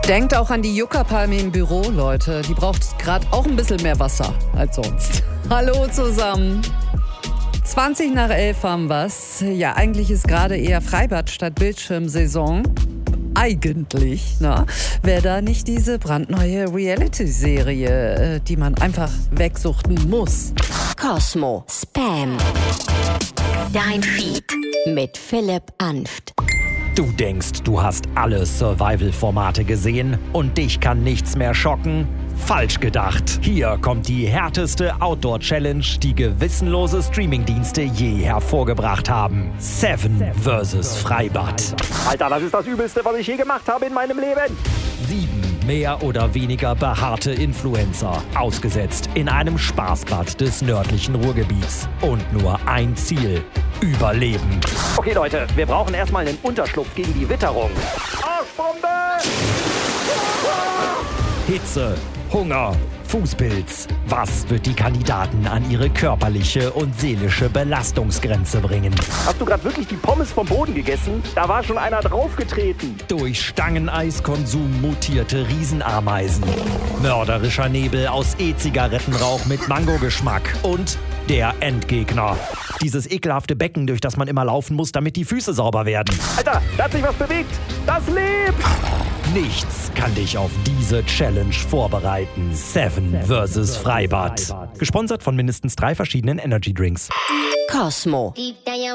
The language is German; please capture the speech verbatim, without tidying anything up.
Denkt auch an die Juckerpalme im Büro, Leute. Die braucht gerade auch ein bisschen mehr Wasser als sonst. Hallo zusammen. zwanzig nach elf haben wir's. Ja, eigentlich ist gerade eher Freibad statt Bildschirmsaison. Eigentlich, ne? Wäre da nicht diese brandneue Reality-Serie, die man einfach wegsuchten muss. Cosmo Spam. Dein Feed mit Philipp Anft. Du denkst, du hast alle Survival-Formate gesehen und dich kann nichts mehr schocken? Falsch gedacht. Hier kommt die härteste Outdoor-Challenge, die gewissenlose Streamingdienste je hervorgebracht haben. Seven versus Freibad. Alter, das ist das Übelste, was ich je gemacht habe in meinem Leben. Sieben mehr oder weniger behaarte Influencer, ausgesetzt in einem Spaßbad des nördlichen Ruhrgebiets. Und nur ein Ziel: Überleben. Okay, Leute, wir brauchen erstmal einen Unterschlupf gegen die Witterung. Arschbombe! Hitze, Hunger, Fußpilz. Was wird die Kandidaten an ihre körperliche und seelische Belastungsgrenze bringen? Hast du gerade wirklich die Pommes vom Boden gegessen? Da war schon einer draufgetreten. Durch Stangeneiskonsum mutierte Riesenameisen. Mörderischer Nebel aus E-Zigarettenrauch mit Mangogeschmack. Und der Endgegner. Dieses ekelhafte Becken, durch das man immer laufen muss, damit die Füße sauber werden. Alter, da hat sich was bewegt. Das lebt! Nichts kann dich auf diese Challenge vorbereiten. Seven versus Freibad. Gesponsert von mindestens drei verschiedenen Energy Drinks. Cosmo